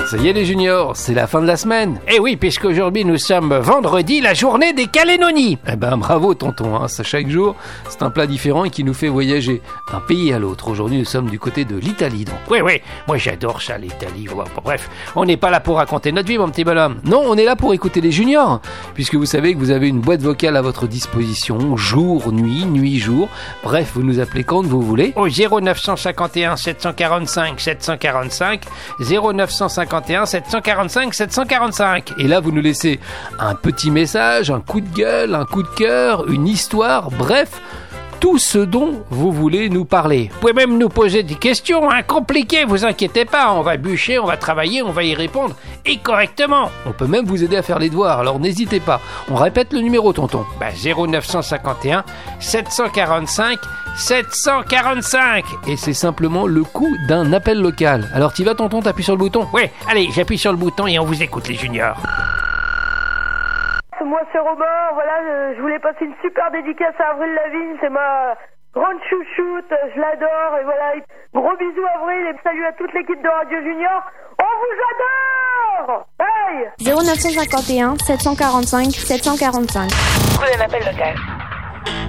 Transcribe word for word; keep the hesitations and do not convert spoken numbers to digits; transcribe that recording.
Ça y est les juniors, c'est la fin de la semaine. Eh oui, puisqu'aujourd'hui nous sommes vendredi, la journée des Calédonies. Eh ben bravo tonton, hein. Ça, chaque jour c'est un plat différent et qui nous fait voyager d'un pays à l'autre. Aujourd'hui nous sommes du côté de l'Italie donc. Oui, oui, moi j'adore ça l'Italie. Bref, on n'est pas là pour raconter notre vie mon petit bonhomme. Non, on est là pour écouter les juniors, puisque vous savez que vous avez une boîte vocale à votre disposition, jour, nuit, nuit, jour. Bref, vous nous appelez quand vous voulez. Au zéro neuf cent cinquante et un sept cent quarante-cinq sept cent quarante-cinq, zéro neuf cent cinquante et un sept cent quarante-cinq sept cent quarante-cinq. Et là, vous nous laissez un petit message, un coup de gueule, un coup de cœur, une histoire, bref, tout ce dont vous voulez nous parler. Vous pouvez même nous poser des questions, hein, compliquées, vous inquiétez pas, on va bûcher, on va travailler, on va y répondre, et correctement. On peut même vous aider à faire les devoirs, alors n'hésitez pas. On répète le numéro, tonton. Bah, zéro neuf cent cinquante et un sept cent quarante-cinq sept cent quarante-cinq. Et c'est simplement le coût d'un appel local. Alors t'y vas, tonton, t'appuies sur le bouton. Ouais, allez, j'appuie sur le bouton et on vous écoute les juniors. Moi c'est Robin, voilà, je, je voulais passer une super dédicace à Avril Lavigne, c'est ma grande chouchoute, je l'adore, et voilà, gros bisous Avril, et salut à toute l'équipe de Radio Junior, on vous adore. Bye. zéro neuf cent cinquante et un sept cent quarante-cinq sept cent quarante-cinq. Prenez un appel local.